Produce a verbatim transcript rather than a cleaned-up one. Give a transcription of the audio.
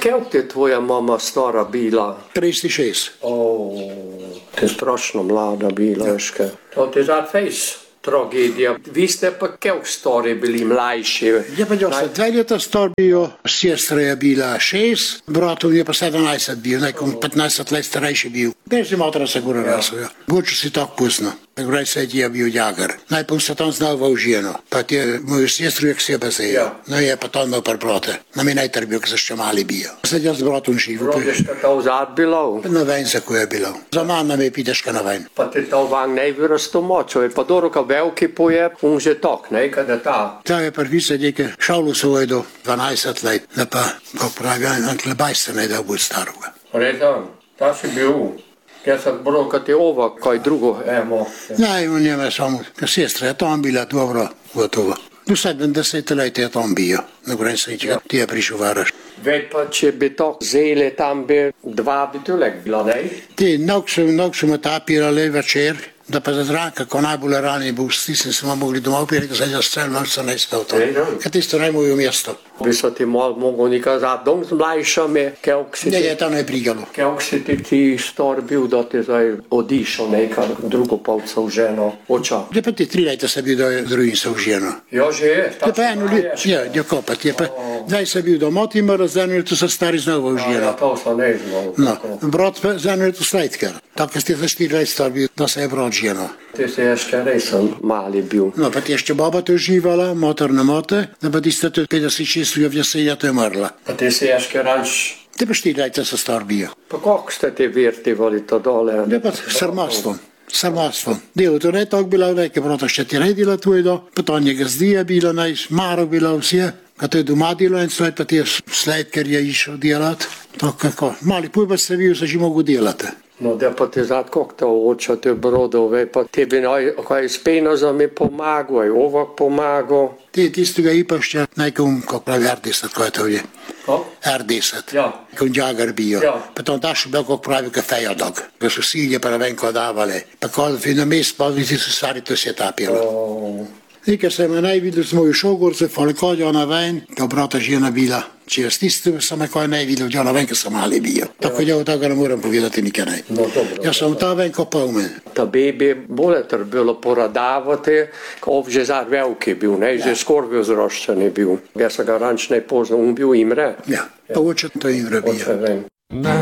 Kako ti je tvoja mama stara bila? trideset šest. O, ti je strašno mlada bila, veške. To ti je za fejs tragedija. Vi ste pa kako stari bili, mlajši? Ja, pa jaz sem dve leta star bil, sestra je bila šest, bratov je pa sedemnajst bil, nekom petnajst let starejši bil. Dej si matra se gora rasel, ja. Gočo si tako pozno. Grej se je bil jagar. Najprej se tam znal v ženo, pa ti je moju sestru je k sebe zejo. No je pa tam imel par brate. Na mi najter bil, ko se še mali bijo. Sedaj jaz z bratom živo. Rodiš te to vzad bilo? Na ven se ko je bilo. Za manj nam je pideška na ven. Pa ti to van ne vyrasto močo, je pa dobro, ka veliki poje, on že tok, ne, kada ta. Ta je prvi se neke šavlu svoj do dvanajst let, ne pa, kako pravi, ankle bajste ne da bo staroga. Redan, ta si bil. Ja sam bro, kad je ova, kaj drugo, emo. Ne, on je me samo, ka sestra je tam bila dobro, gotovo. Do sedemdeset let je tam bio, na Grensenčka, ti je prišel varaš. Ved pa, če bi to zeli, tam bi dva bi tulek bila, ne? Ti, nog so, nog so me tapirali večer, da pa za zranka, ko najbolj rani bo stisnil, smo mogli doma upirati, da se je cel noč se ne spal to. Kaj tisto ne mojo mesto. Bi so ti mal mogo nekaj zad, dom z mlajšami, kako si ti... Ne, je to ne prigalo. Kako si ti ti star bil, da ti zdaj odišel nekaj drugo polca v ženo, oča? Ja pa ti tri leta se bil, da je drugim se v ženo. Ja, že je. Ja pa eno let, ja, ja kopat, je pa dvaj se bil doma, ti ima razdeno leto se stari znovu v ženo. Ja, to so ne znal. No, brat pa za eno leto sledkar. Tako ste za štiri let star bil, da se je brat ženo. Ti si ještě resen mali bil. No, pa ti ještě baba to živala, motor na mote, da pa ti ste to pedeset šest v jesenja to je umrla. Pa ti si ještě ranš... Ti pa štiri leta se star bio. Pa kako ste ti vertivali to dole? Ja pa sarmastvom. Sarmastvom. Delo to ne tako bila, neke brata še ti redila tvojdo, pa to njega zdija bila, najš maro bila vse. Kad to je doma delo en sled, pa ti je sled, ker je išel delat. Tako kako, mali pojba se bil, se že mogu delati. No, da pa ti zad, kako te oča, te brodove, pa tebi kaj speno za me pomago, aj ovak pomago. Ti tistega ipašća, nekom, kako pravi, R deset, ko je to je? Ko? R deset. Ja. Ko jagar bio. Ja. Pa to daš bil, kako pravi, kafejodog. Ko so silje pa venko davale. Pa ko na mest, pa vidi se stvari, to se je tapilo. Oh. Nekaj se me najvidel z moju šogorce, falko jo na ven, ko brata žena bila. Če jaz tistim sem nekaj najvidel, jo na ven, ko sem mali bio. Tako ja od toga ne moram povedati nikaj ne. No, dobro. Jaz sem ta ven kopal men. Ta bebi bolje trebalo poradavati, ovdje zad veliki bil, ne, že skoro bil zroščen je bil. Jaz sem ga ranč ne poznal, on bil Imre. Ja, pa oče to Imre bio. Oče vem.